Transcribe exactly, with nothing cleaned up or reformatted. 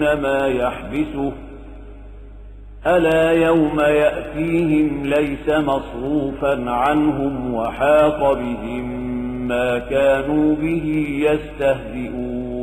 ما يحبسه ألا يوم يأتيهم ليس مصروفا عنهم وحاق بهم ما كانوا به يستهزئون